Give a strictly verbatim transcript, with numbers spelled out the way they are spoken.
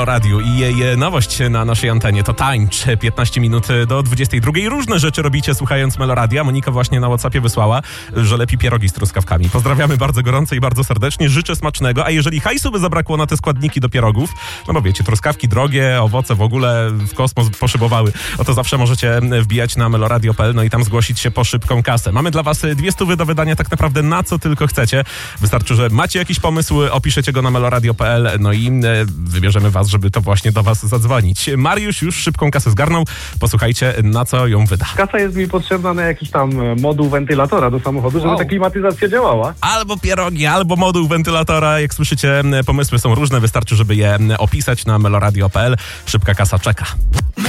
Radiu i jej nowość na naszej antenie to tańcz. piętnaście minut do dwudziestej drugiej. Różne rzeczy robicie słuchając Meloradia. Monika właśnie na WhatsAppie wysłała, że lepi pierogi z truskawkami. Pozdrawiamy bardzo gorąco i bardzo serdecznie. Życzę smacznego. A jeżeli hajsu by zabrakło na te składniki do pierogów, no bo wiecie, truskawki drogie, owoce w ogóle w kosmos poszybowały, o to zawsze możecie wbijać na meloradio kropka p l, no i tam zgłosić się po szybką kasę. Mamy dla was dwie stówy do wydania tak naprawdę na co tylko chcecie. Wystarczy, że macie jakiś pomysł, opiszecie go na meloradio kropka p l, no i wybierzemy was, żeby to właśnie do was zadzwonić. Mariusz już szybką kasę zgarnął. Posłuchajcie, na co ją wyda. Kasa jest mi potrzebna na jakiś tam moduł wentylatora do samochodu, żeby wow. ta klimatyzacja działała. Albo pierogi, albo moduł wentylatora. Jak słyszycie, pomysły są różne. Wystarczy, żeby je opisać na meloradio kropka p l. Szybka kasa czeka.